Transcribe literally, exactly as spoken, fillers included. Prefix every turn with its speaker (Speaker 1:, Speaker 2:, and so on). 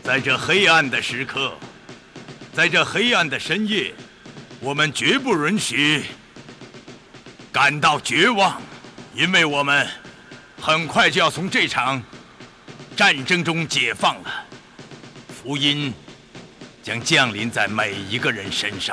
Speaker 1: 在这黑暗的时刻，在这黑暗的深夜，我们绝不允许感到绝望，因为我们很快就要从这场战争中解放了。福音将降临在每一个人身上。